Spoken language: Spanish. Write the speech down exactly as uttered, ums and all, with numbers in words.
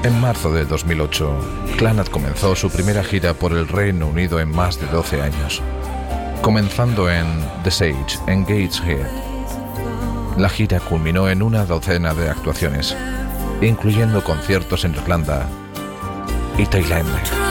En marzo de dos mil ocho, Clannad comenzó su primera gira por el Reino Unido en más de doce años, comenzando en The Sage, en Gateshead. La gira culminó en una docena de actuaciones, incluyendo conciertos en Irlanda y Tailandia.